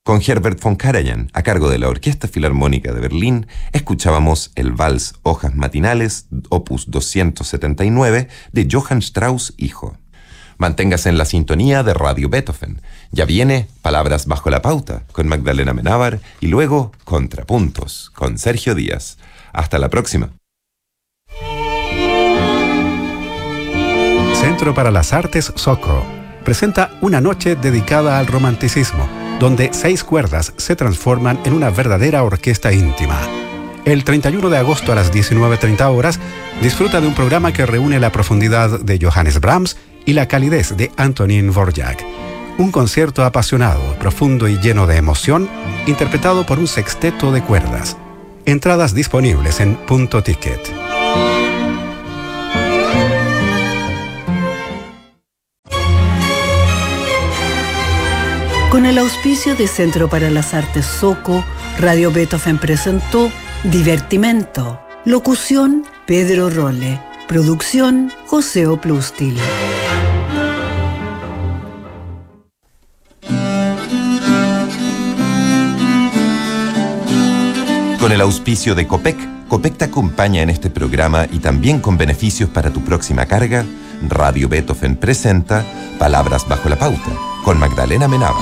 Con Herbert von Karajan, a cargo de la Orquesta Filarmónica de Berlín, escuchábamos el Vals Hojas Matinales, opus 279, de Johann Strauss hijo. Manténgase en la sintonía de Radio Beethoven. Ya viene Palabras bajo la pauta, con Magdalena Menábar, y luego Contrapuntos, con Sergio Díaz. Hasta la próxima. Centro para las Artes Soco presenta una noche dedicada al romanticismo, donde 6 cuerdas se transforman en una verdadera orquesta íntima. El 31 de agosto a las 19:30 horas, disfruta de un programa que reúne la profundidad de Johannes Brahms y la calidez de Antonín Dvorak. Un concierto apasionado, profundo y lleno de emoción, interpretado por un sexteto de cuerdas. Entradas disponibles en Punto Ticket. Con el auspicio de Centro para las Artes Soco, Radio Beethoven presentó Divertimento. Locución, Pedro Rolle. Producción, José Oplustil. Con el auspicio de Copec, Copec te acompaña en este programa y también con beneficios para tu próxima carga. Radio Beethoven presenta Palabras bajo la pauta, con Magdalena Menábar.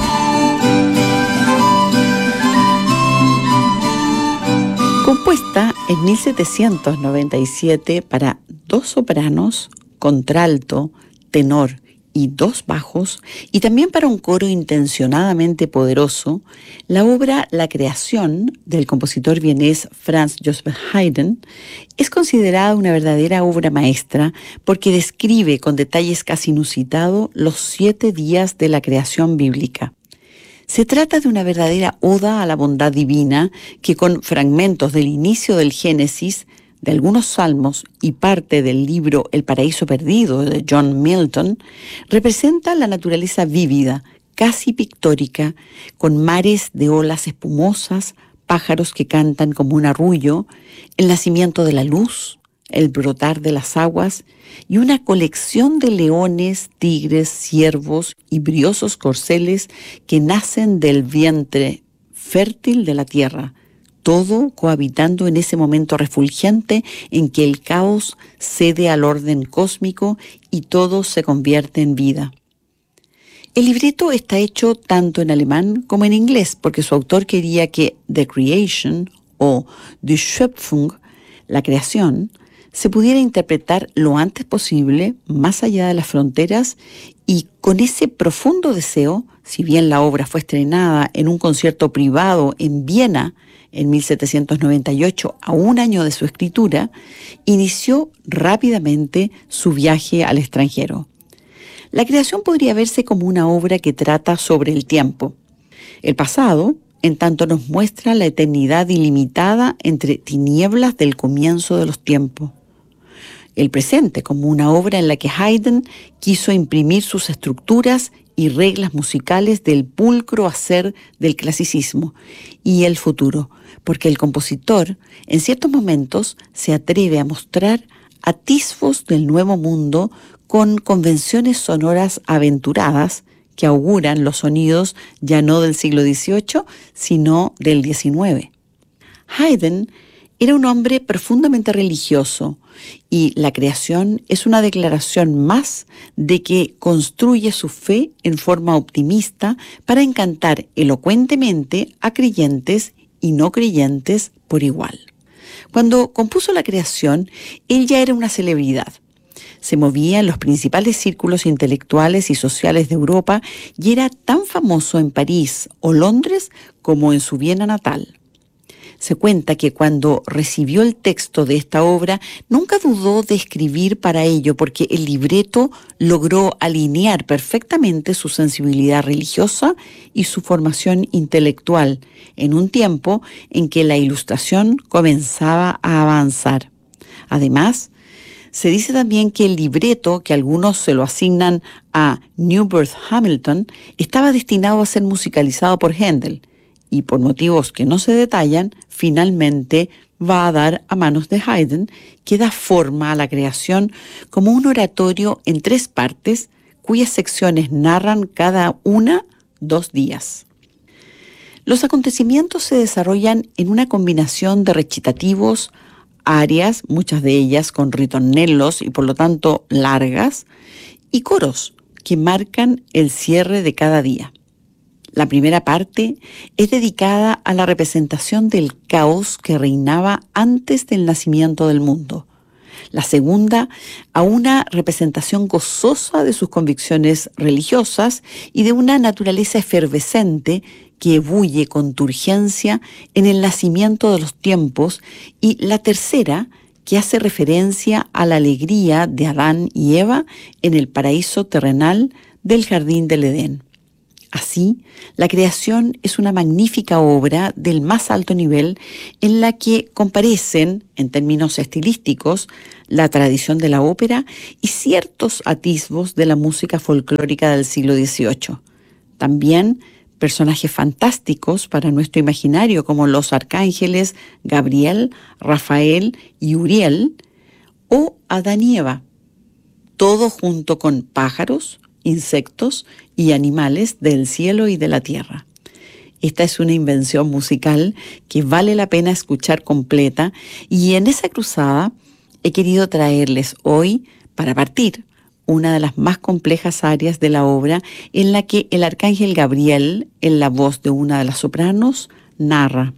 Compuesta en 1797 para 2 sopranos, contralto, tenor y 2 bajos, y también para un coro intencionadamente poderoso, la obra La Creación, del compositor vienés Franz Joseph Haydn, es considerada una verdadera obra maestra porque describe con detalles casi inusitados los 7 días de la creación bíblica. Se trata de una verdadera oda a la bondad divina que, con fragmentos del inicio del Génesis, de algunos salmos y parte del libro El Paraíso Perdido de John Milton, representa la naturaleza vívida, casi pictórica, con mares de olas espumosas, pájaros que cantan como un arrullo, el nacimiento de la luz, el brotar de las aguas y una colección de leones, tigres, ciervos y briosos corceles que nacen del vientre fértil de la tierra, todo cohabitando en ese momento refulgente en que el caos cede al orden cósmico y todo se convierte en vida. El libreto está hecho tanto en alemán como en inglés, porque su autor quería que The Creation o Die Schöpfung, la creación, se pudiera interpretar lo antes posible, más allá de las fronteras, y con ese profundo deseo, si bien la obra fue estrenada en un concierto privado en Viena en 1798, a un año de su escritura, inició rápidamente su viaje al extranjero. La creación podría verse como una obra que trata sobre el tiempo. El pasado, en tanto, nos muestra la eternidad ilimitada entre tinieblas del comienzo de los tiempos. El presente, como una obra en la que Haydn quiso imprimir sus estructuras y reglas musicales del pulcro hacer del clasicismo, y el futuro, porque el compositor, en ciertos momentos, se atreve a mostrar atisbos del nuevo mundo con convenciones sonoras aventuradas que auguran los sonidos ya no del siglo XVIII, sino del XIX. Haydn era un hombre profundamente religioso, y La Creación es una declaración más de que construye su fe en forma optimista para encantar elocuentemente a creyentes y no creyentes por igual. Cuando compuso La Creación, él ya era una celebridad. Se movía en los principales círculos intelectuales y sociales de Europa y era tan famoso en París o Londres como en su Viena natal. Se cuenta que cuando recibió el texto de esta obra, nunca dudó de escribir para ello, porque el libreto logró alinear perfectamente su sensibilidad religiosa y su formación intelectual, en un tiempo en que la Ilustración comenzaba a avanzar. Además, se dice también que el libreto, que algunos se lo asignan a Newbert Hamilton, estaba destinado a ser musicalizado por Händel, y por motivos que no se detallan, finalmente va a dar a manos de Haydn, que da forma a La Creación como un oratorio en 3 partes, cuyas secciones narran cada una 2 días. Los acontecimientos se desarrollan en una combinación de recitativos, arias, muchas de ellas con ritornellos y por lo tanto largas, y coros que marcan el cierre de cada día. La primera parte es dedicada a la representación del caos que reinaba antes del nacimiento del mundo. La segunda, a una representación gozosa de sus convicciones religiosas y de una naturaleza efervescente que ebulle con turgencia en el nacimiento de los tiempos, y la tercera, que hace referencia a la alegría de Adán y Eva en el paraíso terrenal del jardín del Edén. Así, la creación es una magnífica obra del más alto nivel en la que comparecen, en términos estilísticos, la tradición de la ópera y ciertos atisbos de la música folclórica del siglo XVIII. También personajes fantásticos para nuestro imaginario como los arcángeles Gabriel, Rafael y Uriel, o Adán y Eva, todo junto con pájaros, insectos y animales del cielo y de la tierra. Esta es una invención musical que vale la pena escuchar completa, y en esa cruzada he querido traerles hoy, para partir, una de las más complejas áreas de la obra, en la que el arcángel Gabriel, en la voz de una de las sopranos, narra: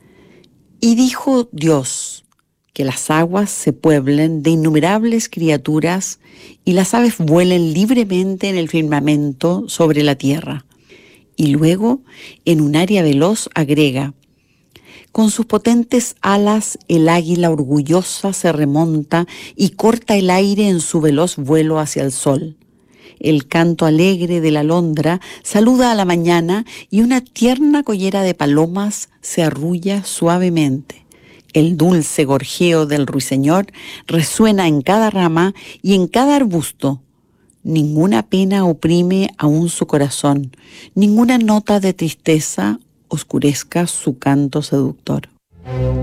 «Y dijo Dios, que las aguas se pueblen de innumerables criaturas y las aves vuelen libremente en el firmamento sobre la tierra». Y luego, en un aria veloz, agrega: «Con sus potentes alas el águila orgullosa se remonta y corta el aire en su veloz vuelo hacia el sol. El canto alegre de la alondra saluda a la mañana y una tierna collera de palomas se arrulla suavemente. El dulce gorjeo del ruiseñor resuena en cada rama y en cada arbusto. Ninguna pena oprime aún su corazón, ninguna nota de tristeza oscurezca su canto seductor».